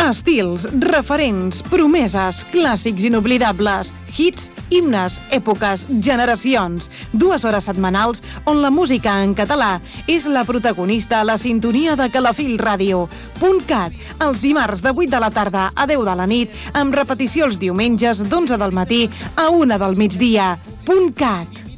Estils, referents, promeses, clàssics inoblidables, hits, himnes, èpoques, generacions. 2 hores setmanals on la música en català és la protagonista a la sintonia de Calafell Ràdio. .cat, els dimarts de 8 de la tarda a 10 de la nit, amb repetició els diumenges d'11 del matí a 1 del migdia. .cat.